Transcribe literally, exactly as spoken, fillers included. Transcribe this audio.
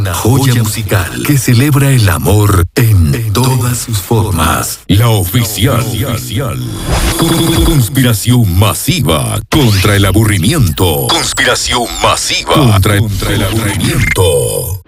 una joya musical que celebra el amor en todas sus formas. La oficial. Conspiración masiva contra el aburrimiento. Conspiración masiva contra el aburrimiento.